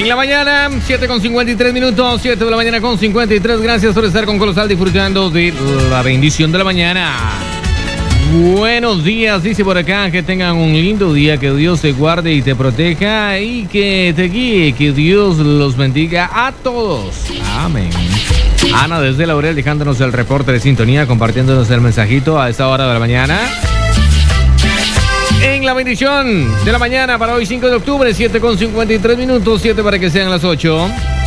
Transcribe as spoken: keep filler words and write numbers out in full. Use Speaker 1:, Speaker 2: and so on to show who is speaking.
Speaker 1: En la mañana, siete con cincuenta y tres minutos, siete de la mañana con cincuenta y tres. Gracias por estar con Colosal disfrutando de la bendición de la mañana. Buenos días, dice por acá, que tengan un lindo día, que Dios te guarde y te proteja y que te guíe, que Dios los bendiga a todos. Amén. Ana desde Laurel dejándonos el reporte de sintonía, compartiéndonos el mensajito a esta hora de la mañana. En la bendición de la mañana para hoy cinco de octubre, siete con cincuenta y tres minutos, siete para que sean las ocho.